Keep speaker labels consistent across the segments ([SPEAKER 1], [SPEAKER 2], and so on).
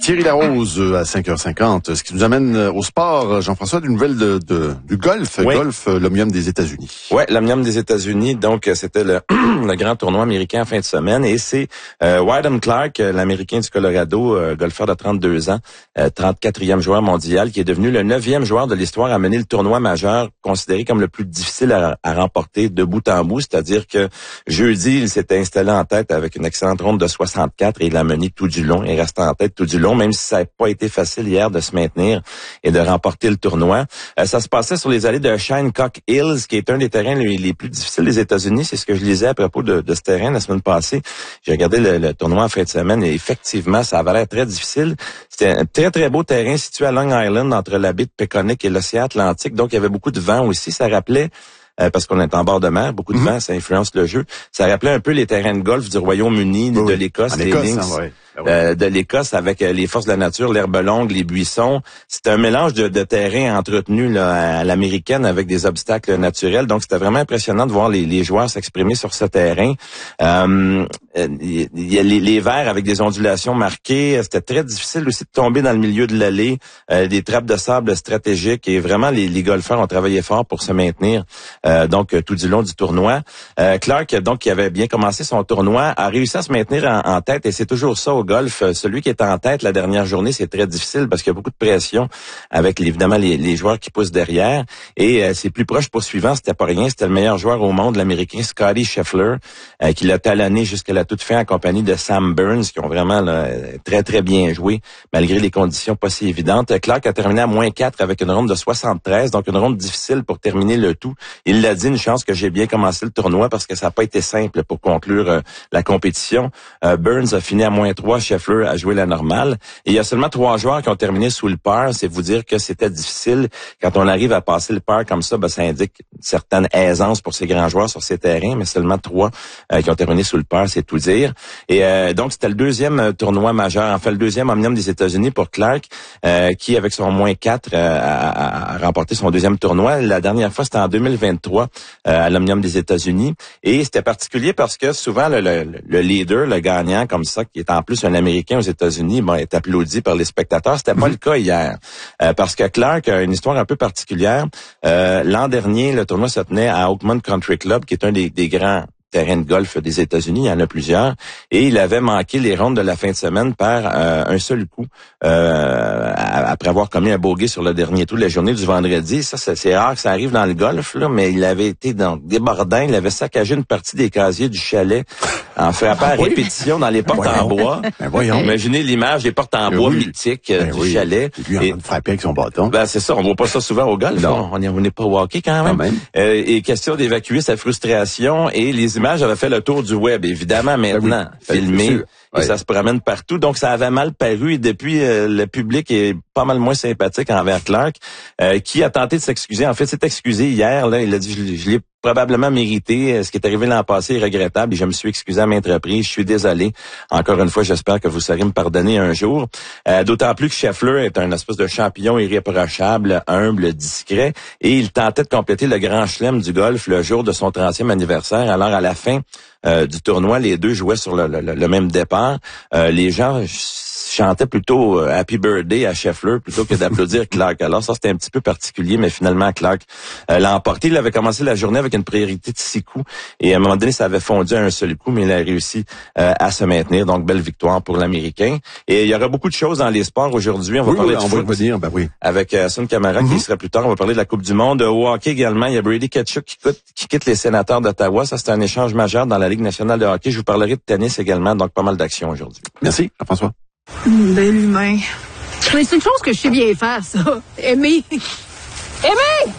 [SPEAKER 1] Thierry Larose à 5h50, ce qui nous amène au sport. Jean-François, d'une nouvelle du golf,
[SPEAKER 2] oui.
[SPEAKER 1] Golf, l'Omnium des États-Unis.
[SPEAKER 2] Ouais, l'Omnium des États-Unis, donc c'était le grand tournoi américain en fin de semaine, et c'est Wyndham Clark, l'Américain du Colorado, golfeur de 32 ans, 34e joueur mondial, qui est devenu le 9e joueur de l'histoire à mener le tournoi majeur, considéré comme le plus difficile à remporter de bout en bout, c'est-à-dire que jeudi, il s'était installé en tête avec une excellente ronde de 64 et il a mené tout du long et resté en tête tout du long, même si ça n'a pas été facile hier de se maintenir et de remporter le tournoi. Ça se passait sur les allées de Shinnecock Hills, qui est un des terrains les plus difficiles des États-Unis. C'est ce que je lisais à propos de ce terrain la semaine passée. J'ai regardé le tournoi en fin de semaine et effectivement, ça avait l'air très difficile. C'était un très, très beau terrain situé à Long Island, entre la baie de Peconic et l'océan Atlantique. Donc, il y avait beaucoup de vent aussi. Ça rappelait... parce qu'on est en bord de mer, beaucoup de vent, ça influence le jeu. Ça rappelait un peu les terrains de golf du Royaume-Uni, de l'Écosse, les Links, de l'Écosse avec les forces de la nature, l'herbe longue, les buissons. C'était un mélange de terrain entretenu là, à l'américaine avec des obstacles naturels. Donc, c'était vraiment impressionnant de voir les joueurs s'exprimer sur ce terrain. Il y a les verts avec des ondulations marquées. C'était très difficile aussi de tomber dans le milieu de l'allée. Des trappes de sable stratégiques et vraiment les golfeurs ont travaillé fort pour se maintenir. Donc tout du long du tournoi. Clark, donc qui avait bien commencé son tournoi, a réussi à se maintenir en tête et c'est toujours ça au golf. Celui qui est en tête la dernière journée, c'est très difficile parce qu'il y a beaucoup de pression avec évidemment les joueurs qui poussent derrière et ses plus proches poursuivants, c'était pas rien, c'était le meilleur joueur au monde, l'Américain Scotty Scheffler, qui l'a talonné jusqu'à la toute fin en compagnie de Sam Burns, qui ont vraiment là, très très bien joué malgré les conditions pas si évidentes. Clark a terminé à -4 avec une ronde de 73, donc une ronde difficile pour terminer le tout. Il l'a dit, une chance que j'ai bien commencé le tournoi parce que ça n'a pas été simple pour conclure la compétition. Burns a fini à -3, Scheffler a joué la normale. Et il y a seulement 3 joueurs qui ont terminé sous le par. C'est vous dire que c'était difficile. Quand on arrive à passer le par comme ça, ça indique une certaine aisance pour ces grands joueurs sur ces terrains, mais seulement 3 qui ont terminé sous le par, c'est tout dire. Et donc, c'était le deuxième tournoi majeur, enfin le deuxième Omnium des États-Unis pour Clark, qui, avec son -4, a remporté son deuxième tournoi. La dernière fois, c'était en 2023 à l'Omnium des États-Unis. Et c'était particulier parce que souvent, le leader, le gagnant comme ça, qui est en plus un Américain aux États-Unis, est applaudi par les spectateurs. C'était pas le cas hier. Parce que Clark a une histoire un peu particulière. L'an dernier, le tournoi se tenait à Oakmont Country Club, qui est un des grands terrain de golf des États-Unis, il y en a plusieurs, et il avait manqué les rondes de la fin de semaine par un seul coup, après avoir commis un bogey sur le dernier trou de la journée du vendredi. Ça, c'est rare que ça arrive dans le golf, là, mais il avait été débordant, il avait saccagé une partie des casiers du chalet en frappant à répétition dans les portes en bois. Imaginez l'image des portes en bois mythiques du chalet.
[SPEAKER 1] Et lui, en train de frapper avec son bâton.
[SPEAKER 2] C'est ça, on voit pas ça souvent au golf. On n'est pas au hockey quand même. Et question d'évacuer sa frustration, et les images avaient fait le tour du web, évidemment, maintenant, filmé. Et ça se promène partout. Donc, ça avait mal paru. Et depuis, le public est pas mal moins sympathique envers Clark, qui a tenté de s'excuser. En fait, s'est excusé hier. Là, il a dit, je l'ai probablement mérité. Ce qui est arrivé l'an passé est regrettable et je me suis excusé à maintes reprises. Je suis désolé. Encore une fois, j'espère que vous saurez me pardonner un jour. D'autant plus que Scheffler est un espèce de champion irréprochable, humble, discret. Et il tentait de compléter le grand chelem du golf le jour de son 30e anniversaire. Alors, à la fin du tournoi, les deux jouaient sur le même départ. Les gens chantait plutôt Happy Birthday à Scheffler plutôt que d'applaudir Clark. Alors ça, c'était un petit peu particulier, mais finalement, Clark l'a emporté. Il avait commencé la journée avec une priorité de 6 coups et à un moment donné, ça avait fondu à un seul coup, mais il a réussi à se maintenir. Donc, belle victoire pour l'Américain. Et il y aura beaucoup de choses dans les sports aujourd'hui. On va parler de foot avec Sun Camara qui sera plus tard. On va parler de la Coupe du Monde. Au hockey également, il y a Brady Tkachuk qui quitte les Sénateurs d'Ottawa. Ça, c'est un échange majeur dans la Ligue nationale de hockey. Je vous parlerai de tennis également, donc pas mal d'actions aujourd'hui.
[SPEAKER 1] Merci, Jean-François.
[SPEAKER 3] Bel humain. Mais c'est une chose que je sais bien faire, ça. Aimer. Aimer!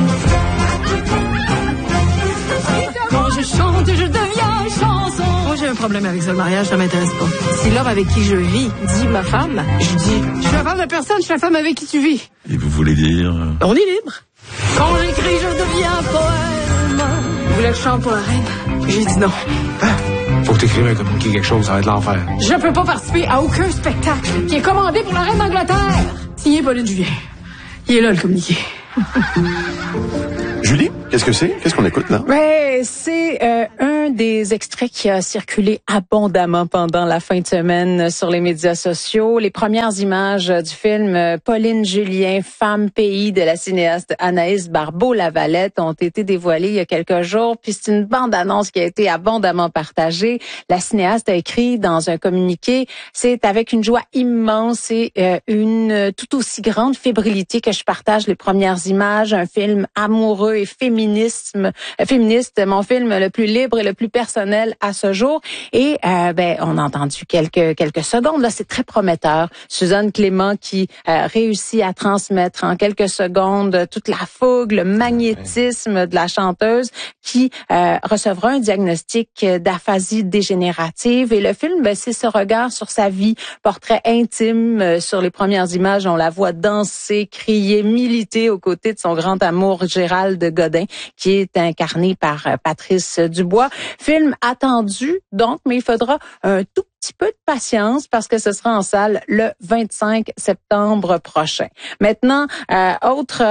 [SPEAKER 3] Quand je chante, je deviens chanson. Moi, j'ai un problème avec ça. Le mariage, ça m'intéresse pas. Si l'homme avec qui je vis dit ma femme, je dis, je suis la femme de personne, je suis la femme avec qui tu vis.
[SPEAKER 4] Et vous voulez dire?
[SPEAKER 3] On est libre. Quand j'écris, je deviens poème. Vous voulez que je chante pour la reine? J'ai dit non.
[SPEAKER 5] Faut que t'écrives un communiqué quelque chose, ça va être l'enfer.
[SPEAKER 3] Je peux pas participer à aucun spectacle qui est commandé pour la reine d'Angleterre. Signé Pauline Julien. Il est là, le communiqué.
[SPEAKER 1] Julie? Qu'est-ce que c'est? Qu'est-ce qu'on écoute, là?
[SPEAKER 4] Ouais, c'est un des extraits qui a circulé abondamment pendant la fin de semaine sur les médias sociaux. Les premières images du film Pauline Julien, Femme pays de la cinéaste Anaïs Barbeau-Lavalette ont été dévoilées il y a quelques jours. Puis c'est une bande-annonce qui a été abondamment partagée. La cinéaste a écrit dans un communiqué, c'est avec une joie immense et une tout aussi grande fébrilité que je partage les premières images. Un film amoureux et féministe, mon film le plus libre et le plus personnel à ce jour. Et on a entendu quelques secondes. Là, c'est très prometteur. Suzanne Clément qui réussit à transmettre en quelques secondes toute la fougue, le magnétisme de la chanteuse qui recevra un diagnostic d'aphasie dégénérative. Et le film, c'est ce regard sur sa vie, portrait intime. Sur les premières images, on la voit danser, crier, militer aux côtés de son grand amour Gérald Godin, qui est incarné par Patrice Dubois. Film attendu, donc, mais il faudra un tout petit peu de patience parce que ce sera en salle le 25 septembre prochain. Maintenant, autre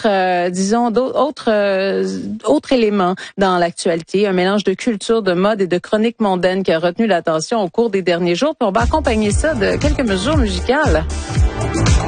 [SPEAKER 4] élément dans l'actualité, un mélange de culture, de mode et de chronique mondaine qui a retenu l'attention au cours des derniers jours. Puis on va accompagner ça de quelques mesures musicales.